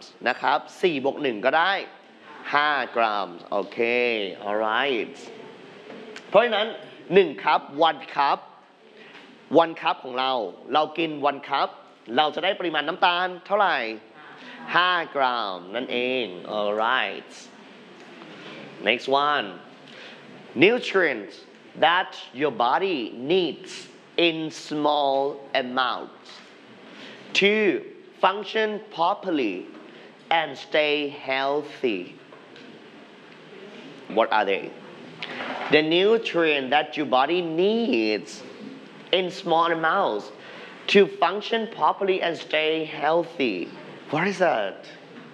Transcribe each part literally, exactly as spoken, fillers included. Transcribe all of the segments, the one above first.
นะครับสี่บวกหนึ่งก็ได้ห้ากรัมโอเค alright เพราะฉะนั้นหนึ่งคัพ one cup one cup ของเราเรากิน one cup เราจะได้ปริมาณน้ำตาลเท่าไหร่ห้ากรัมนั่นเอง alright next one nutrients that your body needs in small amounts to function properly and stay healthy. What are they? The nutrient that your body needs in small amounts to function properly and stay healthy. What is that?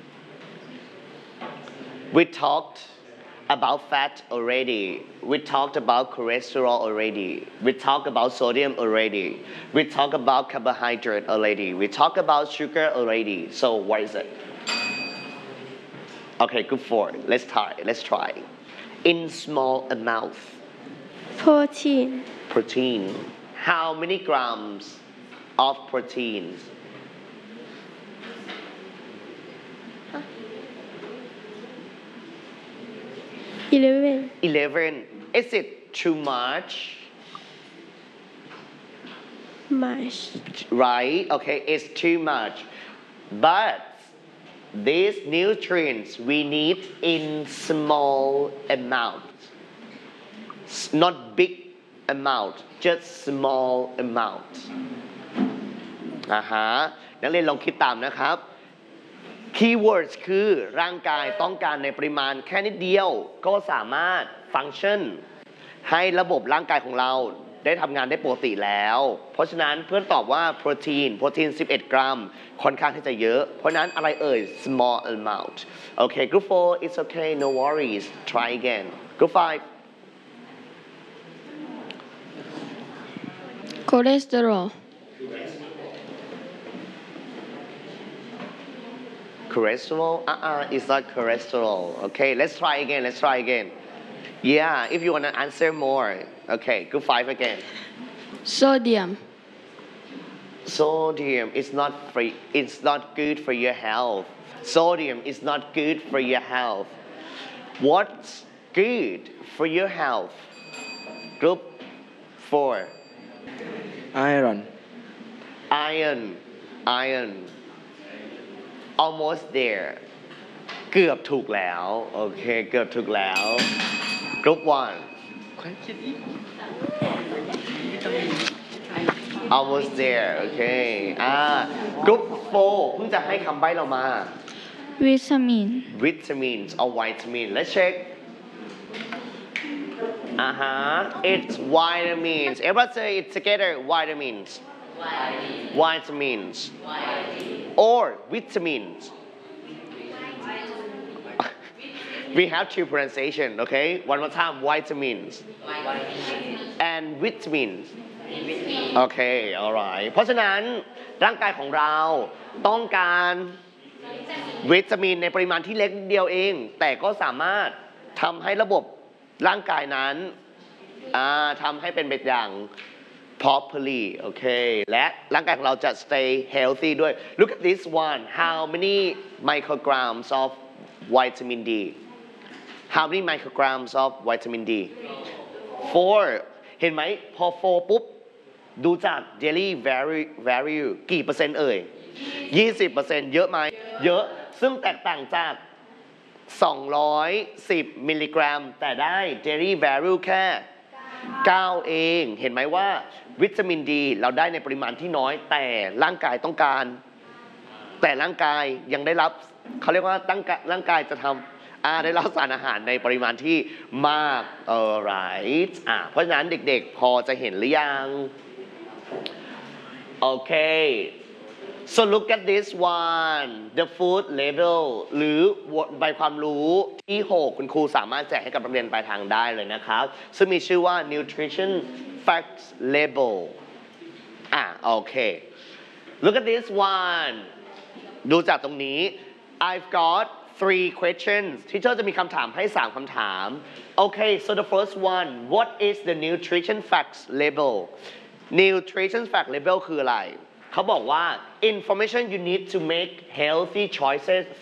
We talked about fat already. We talked about cholesterol already. We talked about sodium already. We talked about carbohydrate already. We talked about sugar already. So what is it? Okay, good for it. Let's try. Let's try. In small amounts. Protein. Protein. How many grams of proteins? Eleven. eleven. Is it too much? Much. Right? Okay, it's too much. But these nutrients we need in small amounts. Not big amount, just small amount. อ่าฮะนักเรียนลองคิดตามนะครับ Keywords คือร่างกายต้องการในปริมาณแค่นิดเดียวก็สามารถฟังก์ชันให้ระบบร่างกายของเราได้ทำงานได้ปกติแล้วเพราะฉะนั้นเพื่อนตอบว่าโปรตีนโปรตีนสิบเอ็ดกรัมค่อนข้างที่จะเยอะเพราะนั้นอะไรเอ่ย small amount โอเค group four it's okay no worries try again group five Cholesterol. cholesterol uh-uh it's not cholesterol okay let's try again let's try again yeah if you want to answer more okay group five again Sodium. Sodium is not for it's not good for your health. Sodium is not good for your health. What's good for your health? Group four. Iron. Iron. Iron. Almost there. เกือบถูกแล้วโอเคเกือบถูกแล้ว Group one. Almost there โอเคอ่า Group four เพิ่งจะให้คำใบ้เรามา Vitamin. Vitamins or vitamin let's check อ่าฮะ it's vitamins everybody say it together vitamins vitamins or vitamins we have two pronunciation okay one more time vitamins and vitaminsโอเค alright เพราะฉะนั้นร่างกายของเราต้องการวิตามินในปริมาณที่เล็กเดียวเองแต่ก็สามารถทำให้ระบบร่างกายนั้นทำให้เป็นไปอย่าง properly โอเคและร่างกายของเราจะ stay healthy ด้วย look at this one how many micrograms of vitamin D how many micrograms of vitamin D four เห็นไหมพอ four ปุ๊บดูจาก daily value กี่เปอร์เซ็นต์เอ่ย ยี่สิบเปอร์เซ็นต์ เยอะไหมเยอะซึ่งแตกต่างจากสองร้อยสิบมิลลิกรัมแต่ได้ daily value แค่เก้าเองเห็นไหมว่าวิตามินดีเราได้ในปริมาณที่น้อยแต่ร่างกายต้องการแต่ร่างกายยังได้รับเขาเรียกว่าตั้งร่างกายจะทำอ่าได้รับสารอาหารในปริมาณที่มากเออ right อ่าเพราะฉะนั้นเด็กๆพอจะเห็นหรือยังโอเค so look at this one the food level หรือใบความรู้ที่หกคุณครูสามารถแจกให้กับนักเรียนปลายทางได้เลยนะครับซึ่งมีชื่อว่า nutrition facts label อ่ะโอเค look at this one ดูจากตรงนี้ I've got three questions ที่เจ้าจะมีคำถามให้สามคำถาม okay so the first one what is the nutrition facts label nutrition fact label คืออะไรเขาบอกว่า information you need to make healthy choices